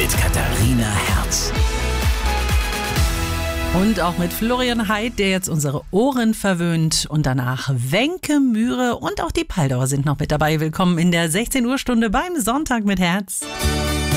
mit Katharina Herz. Und auch mit Florian Heid, der jetzt unsere Ohren verwöhnt. Und danach Wenke Mühre und auch die Paldauer sind noch mit dabei. Willkommen in der 16 Uhr Stunde beim Sonntag mit Herz.